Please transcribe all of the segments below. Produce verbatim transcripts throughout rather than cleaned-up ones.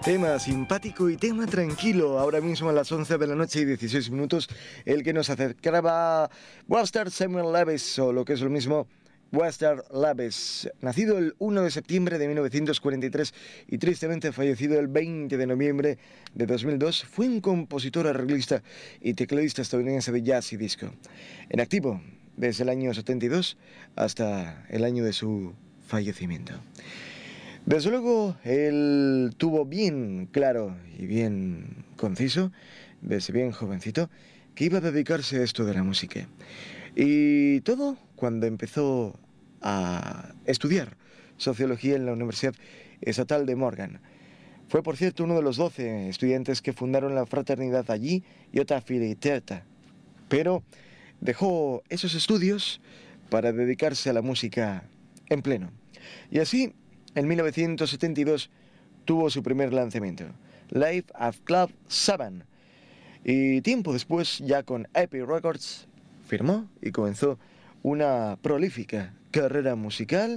Tema simpático y tema tranquilo, ahora mismo a las once de la noche y dieciséis minutos, el que nos acercaba Buster Samuel Levis, o lo que es lo mismo, Buster Levis, nacido el uno de septiembre de mil novecientos cuarenta y tres y tristemente fallecido el veinte de noviembre de dos mil dos, fue un compositor, arreglista y tecladista estadounidense de jazz y disco, en activo desde el año setenta y dos hasta el año de su fallecimiento. Desde luego, él tuvo bien claro y bien conciso, desde bien jovencito, que iba a dedicarse a esto de la música. Y todo cuando empezó a estudiar sociología en la Universidad Estatal de Morgan. Fue, por cierto, uno de los doce estudiantes que fundaron la fraternidad allí, Iota Phi Theta. Pero dejó esos estudios para dedicarse a la música en pleno. Y así, en mil novecientos setenta y dos tuvo su primer lanzamiento, Live at Club siete, y tiempo después, ya con Epic Records, firmó y comenzó una prolífica carrera musical,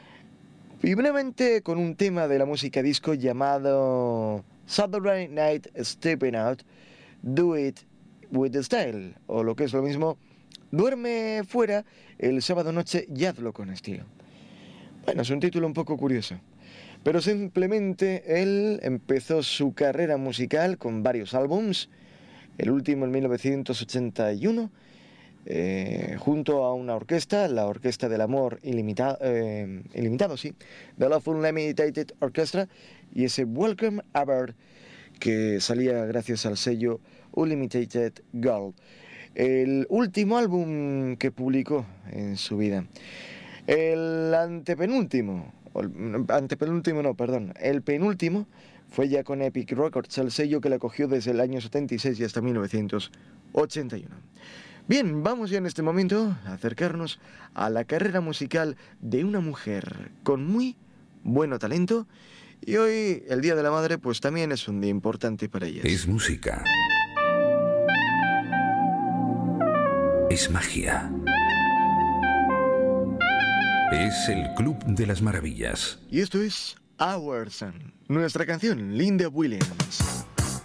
y brevemente con un tema de la música disco llamado Saturday Night Stepping Out, Do It With The Style, o lo que es lo mismo, Duerme fuera el sábado noche y hazlo con estilo. Bueno, es un título un poco curioso, pero simplemente él empezó su carrera musical con varios álbums, el último en mil novecientos ochenta y uno, eh, junto a una orquesta, la Orquesta del Amor Ilimitado, eh, Ilimitado, sí, The Love Unlimited Orchestra, y ese Welcome Aboard que salía gracias al sello Unlimited Gold, el último álbum que publicó en su vida. El antepenúltimo, antepenúltimo no, perdón, el penúltimo fue ya con Epic Records, el sello que le acogió desde el año setenta y seis y hasta mil novecientos ochenta y uno. Bien, vamos ya en este momento a acercarnos a la carrera musical de una mujer con muy buen talento, y hoy, el Día de la Madre, pues también es un día importante para ellas. Es música. Es magia. Es el Club de las Maravillas. Y esto es Our Sun, nuestra canción, Linda Williams.